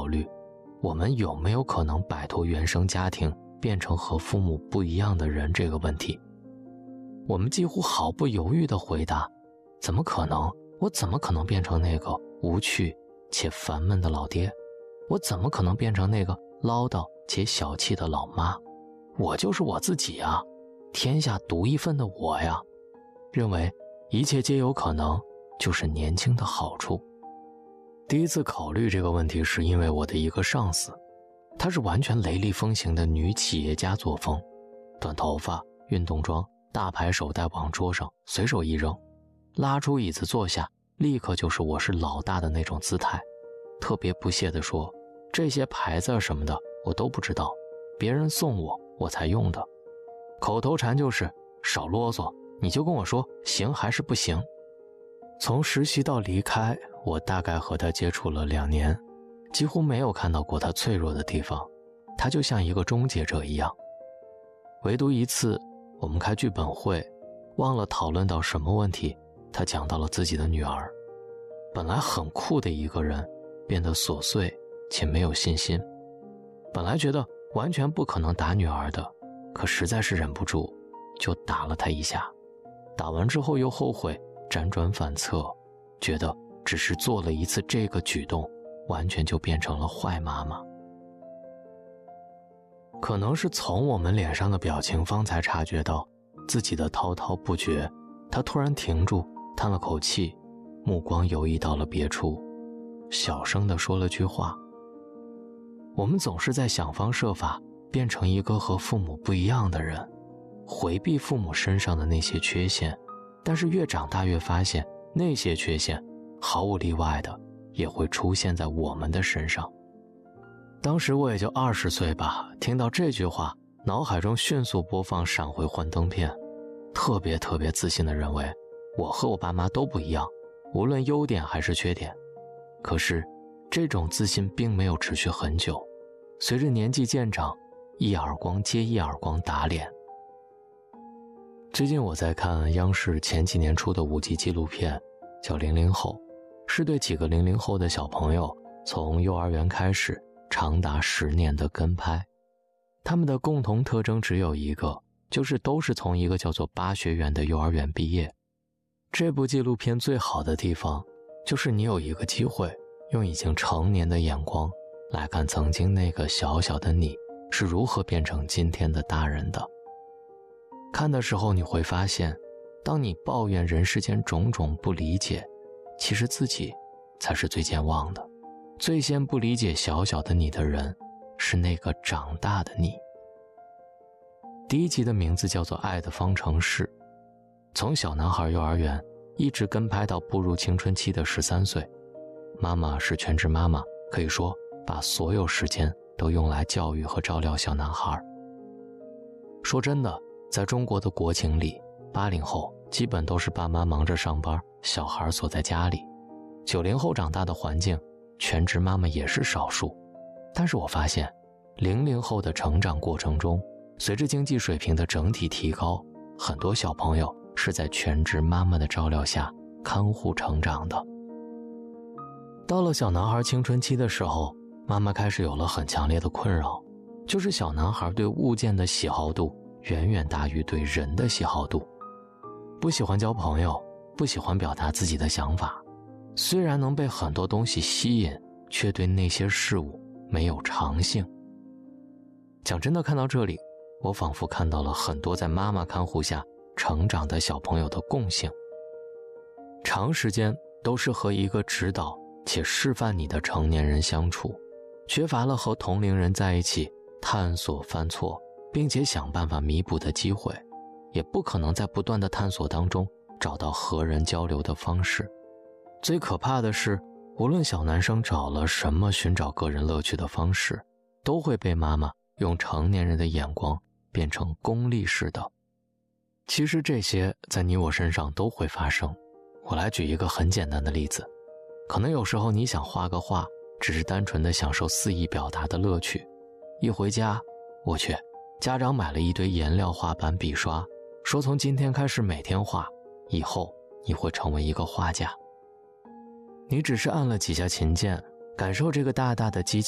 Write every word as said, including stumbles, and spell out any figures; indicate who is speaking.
Speaker 1: 虑，我们有没有可能摆脱原生家庭，变成和父母不一样的人这个问题。我们几乎毫不犹豫地回答，怎么可能？我怎么可能变成那个无趣且烦闷的老爹？我怎么可能变成那个唠叨且小气的老妈？我就是我自己啊，天下独一份的我呀。认为一切皆有可能，就是年轻的好处。第一次考虑这个问题是因为我的一个上司，她是完全雷厉风行的女企业家作风，短头发、运动装、大牌手袋往桌上随手一扔，拉出椅子坐下，立刻就是我是老大的那种姿态。特别不屑地说，这些牌子什么的我都不知道，别人送我我才用的。口头禅就是少啰嗦，你就跟我说行还是不行。从实习到离开，我大概和他接触了两年，几乎没有看到过他脆弱的地方，他就像一个终结者一样。唯独一次我们开剧本会，忘了讨论到什么问题，他讲到了自己的女儿。本来很酷的一个人，变得琐碎且没有信心。本来觉得完全不可能打女儿的，可实在是忍不住，就打了她一下。打完之后又后悔，辗转反侧，觉得只是做了一次这个举动，完全就变成了坏妈妈。可能是从我们脸上的表情方才察觉到自己的滔滔不绝，他突然停住，叹了口气，目光游移到了别处，小声地说了句话。我们总是在想方设法变成一个和父母不一样的人，回避父母身上的那些缺陷，但是越长大越发现，那些缺陷毫无例外的也会出现在我们的身上。当时我也就二十岁吧，听到这句话，脑海中迅速播放闪回幻灯片，特别特别自信地认为我和我爸妈都不一样，无论优点还是缺点。可是这种自信并没有持续很久，随着年纪渐长，一耳光接一耳光打脸。最近我在看央视前几年出的五集纪录片，叫零零后，是对几个零零后的小朋友从幼儿园开始长达十年的跟拍。他们的共同特征只有一个，就是都是从一个叫做八学园的幼儿园毕业。这部纪录片最好的地方，就是你有一个机会用已经成年的眼光来看曾经那个小小的你是如何变成今天的大人的。看的时候你会发现，当你抱怨人世间种种不理解，其实自己才是最健忘的。最先不理解小小的你的人，是那个长大的你。第一集的名字叫做《爱的方程式》，从小男孩幼儿园一直跟拍到步入青春期的十三岁，妈妈是全职妈妈，可以说把所有时间都用来教育和照料小男孩。说真的，在中国的国情里，八零后基本都是爸妈忙着上班，小孩锁在家里。九零后长大的环境，全职妈妈也是少数。但是我发现，零零后的成长过程中，随着经济水平的整体提高，很多小朋友是在全职妈妈的照料下看护成长的。到了小男孩青春期的时候，妈妈开始有了很强烈的困扰，就是小男孩对物件的喜好度远远大于对人的喜好度。不喜欢交朋友，不喜欢表达自己的想法，虽然能被很多东西吸引，却对那些事物没有长性。讲真的，看到这里，我仿佛看到了很多在妈妈看护下成长的小朋友的共性。长时间都是和一个指导且示范你的成年人相处，缺乏了和同龄人在一起探索犯错并且想办法弥补的机会，也不可能在不断的探索当中找到和人交流的方式。最可怕的是，无论小男生找了什么寻找个人乐趣的方式，都会被妈妈用成年人的眼光变成功利式的。其实这些在你我身上都会发生。我来举一个很简单的例子，可能有时候你想画个画，只是单纯的享受肆意表达的乐趣，一回家，我去，家长买了一堆颜料、画板、笔刷，说从今天开始每天画，以后你会成为一个画家。你只是按了几下琴键，感受这个大大的机器